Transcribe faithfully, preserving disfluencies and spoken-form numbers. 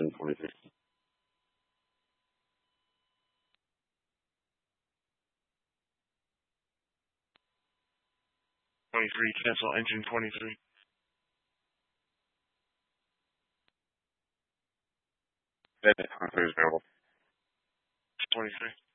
engine twenty-three. twenty-three, cancel engine twenty-three. That twenty-three is available. twenty-three.